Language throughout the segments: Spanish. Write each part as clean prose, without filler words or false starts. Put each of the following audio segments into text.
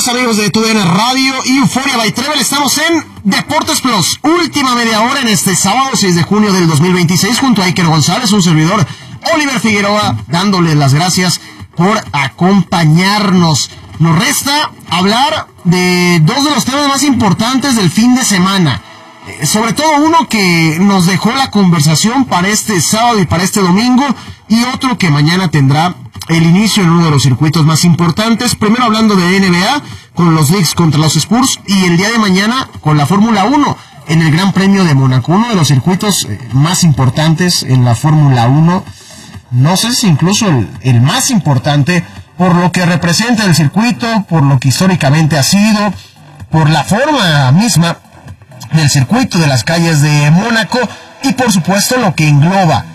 días, amigos de TUDN Radio y Euforia by Travel. Estamos en Deportes Plus, última media hora en este sábado 6 de junio del 2026, junto a Iker González, un servidor, Oliver Figueroa, dándoles las gracias por acompañarnos. Nos resta hablar de dos de los temas más importantes del fin de semana. Sobre todo uno que nos dejó la conversación para este sábado y para este domingo, y otro que mañana tendrá el inicio en uno de los circuitos más importantes. Primero hablando de NBA, con los Knicks contra los Spurs, y el día de mañana con la Fórmula 1 en el Gran Premio de Mónaco, uno de los circuitos más importantes en la Fórmula 1, no sé si incluso el más importante, por lo que representa el circuito, por lo que históricamente ha sido, por la forma misma del circuito, de las calles de Mónaco, y por supuesto lo que engloba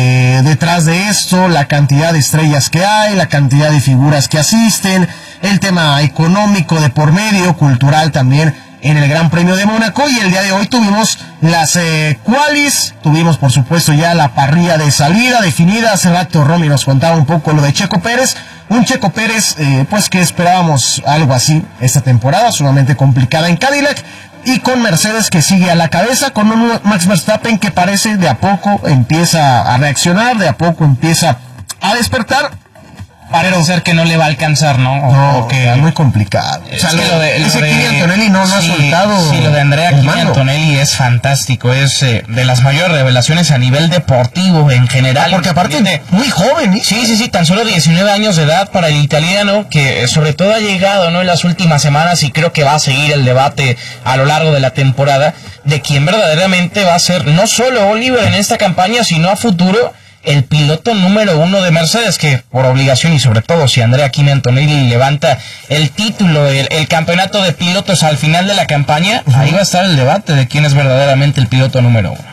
detrás de esto, la cantidad de estrellas que hay, la cantidad de figuras que asisten, el tema económico de por medio, cultural también en el Gran Premio de Mónaco. Y el día de hoy tuvimos las qualis, tuvimos por supuesto ya la parrilla de salida definida. Hace rato Romy nos contaba un poco lo de Checo Pérez, un Checo Pérez pues que esperábamos algo así esta temporada, sumamente complicada en Cadillac, y con Mercedes que sigue a la cabeza, con un Max Verstappen que parece de a poco empieza a reaccionar, de a poco empieza a despertar. Parece ser que no le va a alcanzar, ¿no? No, que es muy complicado. O sea, ese Kimi Antonelli no ha soltado. Sí, lo de Andrea Kimi Antonelli es fantástico. Es de las mayores revelaciones a nivel deportivo en general. Porque aparte muy joven, ¿eh? Sí, tan solo 19 años de edad para el italiano, que sobre todo ha llegado, ¿no?, en las últimas semanas, y creo que va a seguir el debate a lo largo de la temporada de quién verdaderamente va a ser, no solo Oliver en esta campaña, sino a futuro, el piloto número 1 de Mercedes, que por obligación, y sobre todo si Andrea Kimi Antonelli levanta el título, el campeonato de pilotos al final de la campaña, ahí va a estar el debate de quién es verdaderamente el piloto número 1.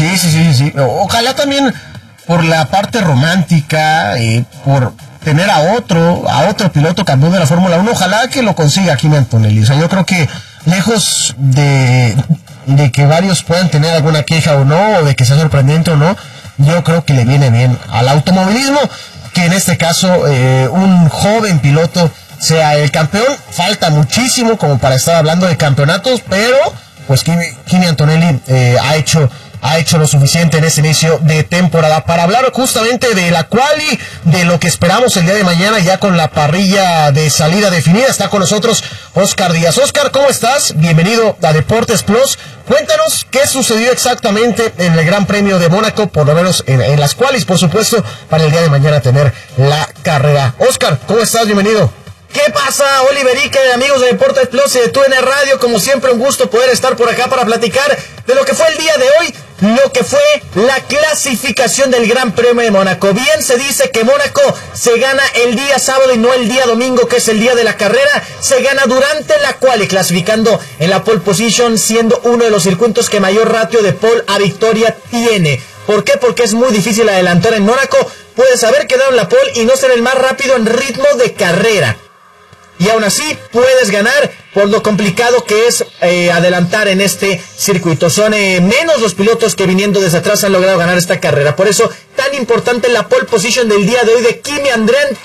Sí. Ojalá también por la parte romántica, por tener a otro piloto campeón de la Fórmula 1, ojalá que lo consiga Kimi Antonelli. O sea, yo creo que lejos de que varios puedan tener alguna queja o no, o de que sea sorprendente o no, yo creo que le viene bien al automovilismo que en este caso un joven piloto sea el campeón. Falta muchísimo como para estar hablando de campeonatos, pero pues Kimi Antonelli ha hecho lo suficiente en este inicio de temporada. Para hablar justamente de la quali, de lo que esperamos el día de mañana, ya con la parrilla de salida definida, está con nosotros Oscar Díaz. Oscar, ¿cómo estás? Bienvenido a Deportes Plus. Cuéntanos qué sucedió exactamente en el Gran Premio de Mónaco, por lo menos en las qualis, por supuesto, para el día de mañana tener la carrera. Oscar, ¿cómo estás? Bienvenido. ¿Qué pasa, Oliver Iker, amigos de Deportes Plus y de TUDN Radio? Como siempre, un gusto poder estar por acá para platicar de lo que fue el día de hoy, lo que fue la clasificación del Gran Premio de Mónaco. Bien se dice que Mónaco se gana el día sábado y no el día domingo, que es el día de la carrera. Se gana durante la quali, clasificando en la pole position, siendo uno de los circuitos que mayor ratio de pole a victoria tiene. ¿Por qué? Porque es muy difícil adelantar en Mónaco. Puedes haber quedado en la pole y no ser el más rápido en ritmo de carrera, y aún así puedes ganar por lo complicado que es adelantar en este circuito. Son menos los pilotos que viniendo desde atrás han logrado ganar esta carrera. Por eso tan importante la pole position del día de hoy de Kimi Antonelli.